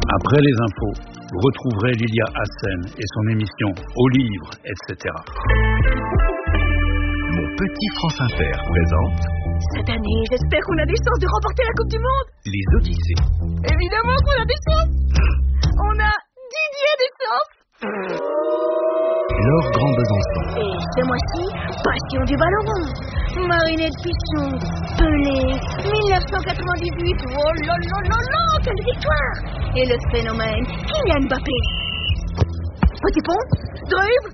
Après les infos, vous retrouverez Lilia Hassen et son émission Au livre, etc. Mon petit France Inter présente Cette année, j'espère qu'on a des chances de remporter la Coupe du Monde. Les Odyssées. Évidemment qu'on a des chances. On a Didier des chances. Laure Grand Besançon. Et ce mois-ci, passion du ballon rond. Marinette Pisson, Pelé, 1998. Oh là là là là, quelle victoire. Et le phénomène, Kylian Mbappé. Petit pont, dribble.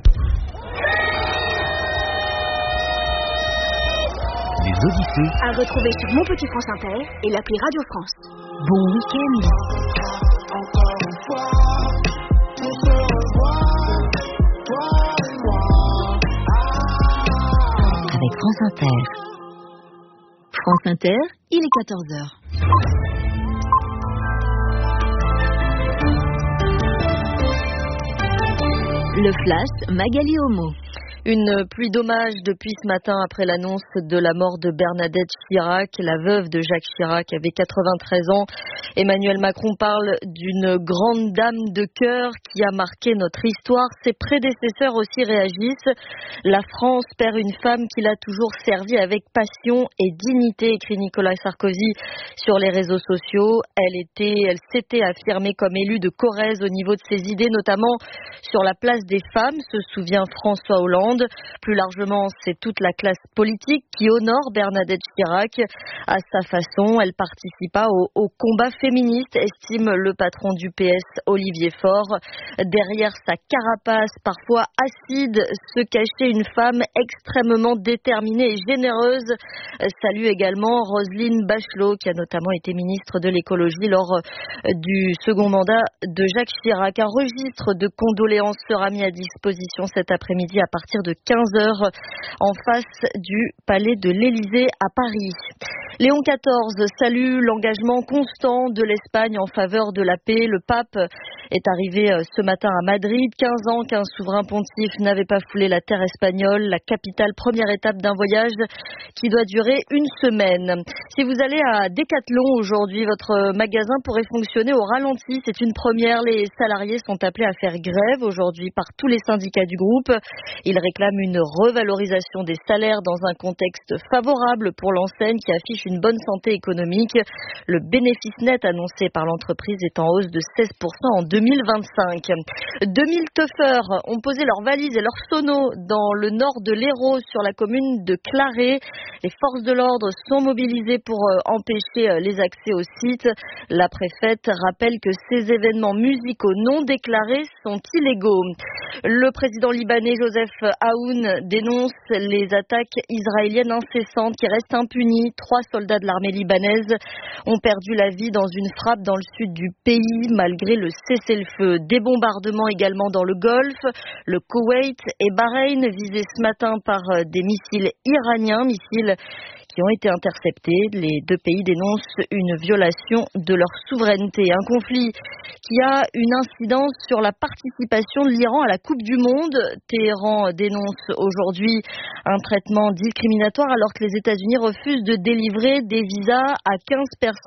Les Odyssées. À retrouver sur Mon Petit France Inter et l'appli Radio France. Bon week-end. Encore une fois, on se revoit, toi et moi. Avec France Inter. France Inter, il est 14h. Le Flash, Magali Homo. Une pluie d'hommage depuis ce matin après l'annonce de la mort de Bernadette Chirac, la veuve de Jacques Chirac, avait 93 ans. Emmanuel Macron parle d'une grande dame de cœur qui a marqué notre histoire. Ses prédécesseurs aussi réagissent. La France perd une femme qui l'a toujours servie avec passion et dignité, écrit Nicolas Sarkozy sur les réseaux sociaux. Elle s'était affirmée comme élue de Corrèze au niveau de ses idées, notamment sur la place des femmes, se souvient François Hollande. Plus largement, c'est toute la classe politique qui honore Bernadette Chirac. À sa façon, elle participa au combat féministe, estime le patron du PS, Olivier Faure. Derrière sa carapace, parfois acide, se cachait une femme extrêmement déterminée et généreuse. Salue également Roselyne Bachelot, qui a notamment été ministre de l'écologie lors du second mandat de Jacques Chirac. Un registre de condoléances sera mis à disposition cet après-midi à partir de 15h en face du palais de l'Élysée à Paris. Léon XIV salue l'engagement constant de l'Espagne en faveur de la paix. Le pape est arrivé ce matin à Madrid. 15 ans qu'un souverain pontife n'avait pas foulé la terre espagnole, la capitale, première étape d'un voyage qui doit durer une semaine. Si vous allez à Decathlon aujourd'hui, votre magasin pourrait fonctionner au ralenti. C'est une première. Les salariés sont appelés à faire grève aujourd'hui par tous les syndicats du groupe. Ils réclament une revalorisation des salaires dans un contexte favorable pour l'enseigne qui affiche une bonne santé économique. Le bénéfice net annoncé par l'entreprise est en hausse de 16% en 2025. 2000 teufeurs ont posé leurs valises et leurs sonos dans le nord de l'Hérault sur la commune de Claré. Les forces de l'ordre sont mobilisées pour empêcher les accès au site. La préfète rappelle que ces événements musicaux non déclarés sont illégaux. Le président libanais Joseph Aoun dénonce les attaques israéliennes incessantes qui restent impunies. 3 soldats de l'armée libanaise ont perdu la vie dans une frappe dans le sud du pays malgré le cessez-le-feu. Des bombardements également dans le Golfe, le Koweït et Bahreïn visés ce matin par des missiles iraniens, missiles qui ont été interceptés. Les deux pays dénoncent une violation de leur souveraineté. Un conflit qui a une incidence sur la participation de l'Iran à la Coupe du Monde. Téhéran dénonce aujourd'hui un traitement discriminatoire alors que les États-Unis refusent de délivrer des visas à 15 personnes